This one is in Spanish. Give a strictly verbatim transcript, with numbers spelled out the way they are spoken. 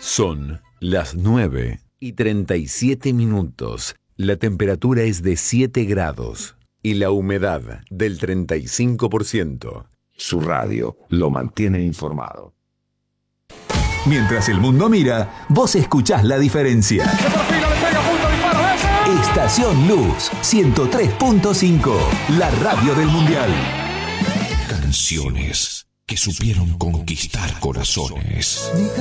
Son las nueve y treinta y siete minutos. La temperatura es de siete grados y la humedad del treinta y cinco por ciento. Su radio lo mantiene informado. Mientras el mundo mira, vos escuchás la diferencia. Estación Luz ciento tres punto cinco, la radio del Mundial. Canciones que supieron conquistar corazones.